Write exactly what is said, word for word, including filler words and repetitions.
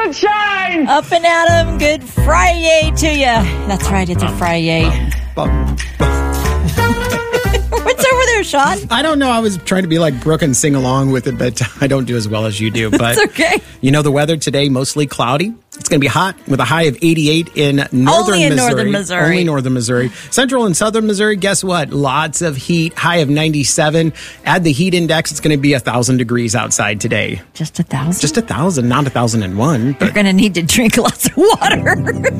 sunshine! Up and at 'em. Good Friday to you. That's right, it's a Friday. What's over there, Sean? I don't know. I was trying to be like Brooke and sing along with it, but I don't do as well as you do. But It's okay. You know the weather today, mostly cloudy. It's going to be hot with a high of eighty-eight in northern Only in Missouri. northern Missouri. Only northern Missouri. Central and southern Missouri, guess what? Lots of heat, high of ninety-seven. Add the heat index, it's going to be one thousand degrees outside today. Just a thousand? Just one thousand, not one thousand one. You're going to need to drink lots of water.